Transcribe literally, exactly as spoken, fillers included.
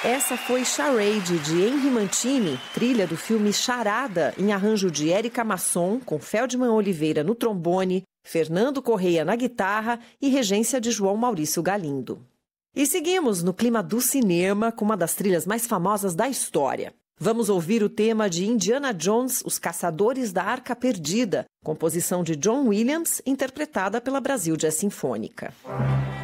Essa foi Charade, de Henry Mancini, trilha do filme Charada, em arranjo de Érica Masson, com Feldman Oliveira no trombone, Fernando Correia na guitarra e regência de João Maurício Galindo. E seguimos no clima do cinema com uma das trilhas mais famosas da história. Vamos ouvir o tema de Indiana Jones, Os Caçadores da Arca Perdida, composição de John Williams, interpretada pela Brasil Jazz Sinfônica.